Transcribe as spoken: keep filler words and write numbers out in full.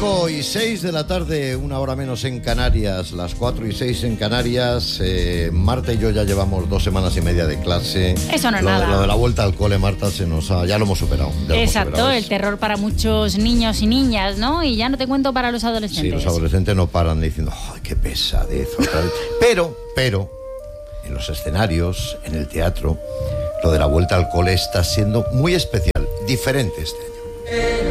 cinco y seis de la tarde, una hora menos en Canarias, las cuatro y seis en Canarias. eh, Marta y yo ya llevamos dos semanas y media de clase. Eso no es lo, nada. Lo de la vuelta al cole, Marta, se nos ha, ya lo hemos superado. Ya lo hemos Exacto, superado. el terror para muchos niños y niñas, ¿no? Y ya no te cuento para los adolescentes. Sí, los adolescentes no paran diciendo, ¡ay, qué pesadez! Otra vez. Pero, pero, en los escenarios, en el teatro, lo de la vuelta al cole está siendo muy especial, diferente este año.